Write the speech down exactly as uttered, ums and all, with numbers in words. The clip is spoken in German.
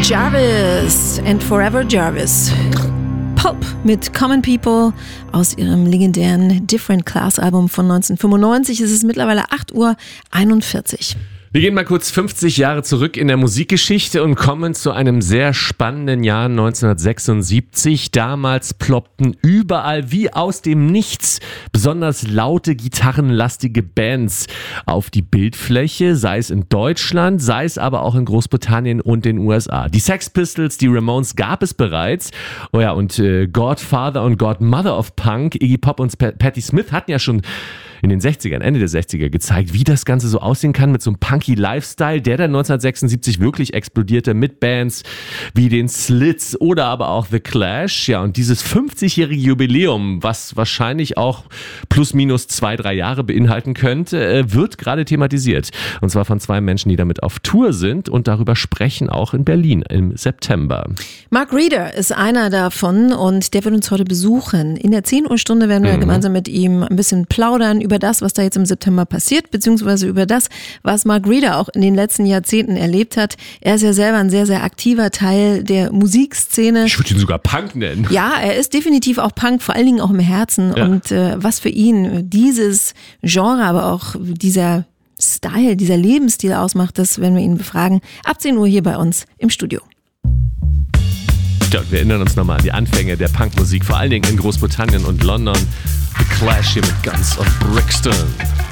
Jarvis and Forever Jarvis. Pulp mit Common People aus ihrem legendären Different Class Album von neunzehnhundertfünfundneunzig. Es ist mittlerweile acht Uhr einundvierzig. Wir gehen mal kurz fünfzig Jahre zurück in der Musikgeschichte und kommen zu einem sehr spannenden Jahr neunzehnhundertsechsundsiebzig. Damals ploppten überall wie aus dem Nichts besonders laute, gitarrenlastige Bands auf die Bildfläche, sei es in Deutschland, sei es aber auch in Großbritannien und den U S A. Die Sex Pistols, die Ramones gab es bereits. Oh ja, und äh, Godfather und Godmother of Punk, Iggy Pop und P- Patti Smith hatten ja schon in den sechzigern, Ende der sechziger gezeigt, wie das Ganze so aussehen kann mit so einem punky Lifestyle, der dann neunzehnhundertsechsundsiebzig wirklich explodierte mit Bands wie den Slits oder aber auch The Clash. Ja, und dieses fünfzigjährige Jubiläum, was wahrscheinlich auch plus minus zwei, drei Jahre beinhalten könnte, wird gerade thematisiert. Und zwar von zwei Menschen, die damit auf Tour sind und darüber sprechen, auch in Berlin im September. Mark Reeder ist einer davon und der wird uns heute besuchen. In der zehn Uhr Stunde werden wir mhm. gemeinsam mit ihm ein bisschen plaudern über das, was da jetzt im September passiert, beziehungsweise über das, was Mark Reeder auch in den letzten Jahrzehnten erlebt hat. Er ist ja selber ein sehr, sehr aktiver Teil der Musikszene. Ich würde ihn sogar Punk nennen. Ja, er ist definitiv auch Punk, vor allen Dingen auch im Herzen. Ja. Und äh, was für ihn dieses Genre, aber auch dieser Style, dieser Lebensstil ausmacht, das werden wir ihn befragen. Ab zehn Uhr hier bei uns im Studio. Ja, wir erinnern uns nochmal an die Anfänge der Punkmusik, vor allen Dingen in Großbritannien und London. The Clash hier mit Guns of Brixton.